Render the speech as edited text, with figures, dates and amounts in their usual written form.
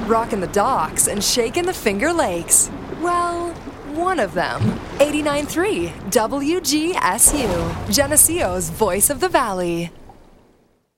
rocking the docks and shaking the Finger Lakes. Well, one of them. 89.3 WGSU, Geneseo's Voice of the Valley.